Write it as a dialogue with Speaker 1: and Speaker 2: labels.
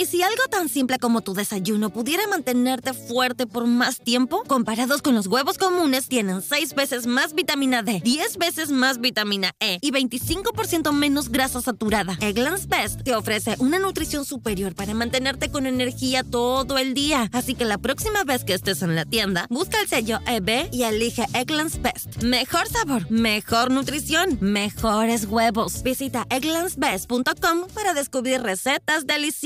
Speaker 1: si algo tan simple como tu desayuno pudiera mantenerte fuerte por más tiempo, comparados con los huevos comunes, tienen 6 veces más vitamina D, 10 veces más vitamina E y 25% menos grasa saturada. Eggland's Best te ofrece una nutrición superior para mantenerte con energía todo el día. Así que la próxima vez que estés en la tienda, busca el sello EB y elige Eggland's Best. Mejor sabor, mejor nutrición, mejores huevos. Visita egglandsbest.com para descubrir recetas deliciosas.